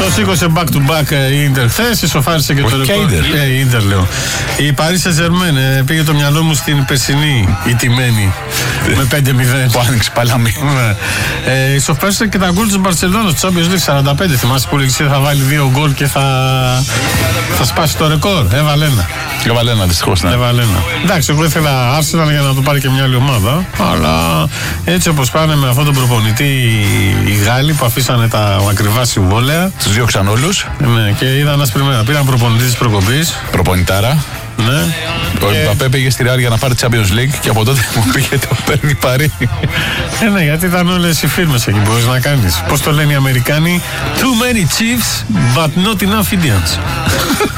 Το σήκωσε back to back η Ίντερ χθες, ισοφάρισε και το ρεκόρ. Η Ίντερ λέω. Η Paris Saint-Germain πήγε το μυαλό μου στην περσινή ηττημένη με 5-0. Που άνοιξε παλάμη. Ισοφάρισε και τα γκολ της Μπαρσελόνας του Champions League 45. Θυμάσαι που έλεγε θα βάλει 2 γκολ και θα σπάσει το ρεκόρ. Έβαλε ένα. Δυστυχώς. Ναι. Έβαλε ένα. Εντάξει, εγώ ήθελα Arsenal για να το πάρει και μια άλλη ομάδα. Αλλά έτσι όπως πάνε με αυτόν τον προπονητή οι Γάλλοι που αφήσανε τα ακριβά συμβόλαια. Τους διώξαν όλους. Ναι, και είδαν ασπριμένα. Πήραν προπονητή της προκοπής. Προπονητάρα. Ναι. Ο Μπαπέ πήγε στη Real για να πάρει Champions League και από τότε μου πήγε το παίρνει Παρί. Ναι, γιατί ήταν όλες οι φίρμες εκεί που μπορείς να κάνεις. Πώς το λένε οι Αμερικάνοι? Too many chiefs, but not enough Indians.